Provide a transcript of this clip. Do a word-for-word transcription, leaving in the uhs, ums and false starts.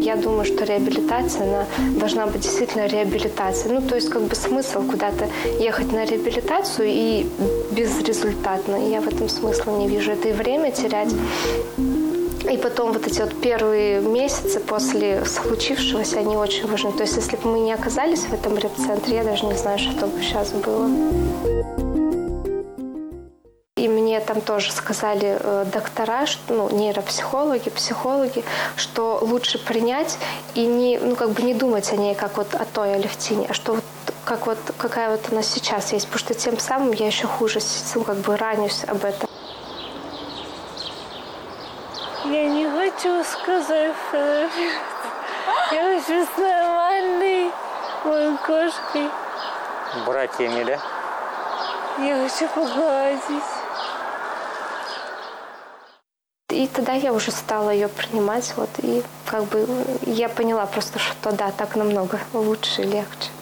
я думаю, что реабилитация, она должна быть действительно реабилитацией. Ну, то есть, как бы смысл куда-то ехать на реабилитацию и безрезультатно. Я в этом смысла не вижу. Это и время терять. И потом вот эти вот первые месяцы после случившегося, они очень важны. То есть, если бы мы не оказались в этом реп-центре, я даже не знаю, что бы сейчас было. И мне там тоже сказали э, доктора, что, ну, нейропсихологи, психологи, что лучше принять и не, ну, как бы не думать о ней, как вот о той Алевтине, а что вот как вот какая вот она сейчас есть, потому что тем самым я еще хуже, ну, как бы ранюсь об этом. Я не хочу сказать, что я хочу с нормальной моей кошкой. Братьями, да? Я хочу погладить. И тогда я уже стала ее принимать, вот, и как бы я поняла просто, что да, так намного лучше и легче.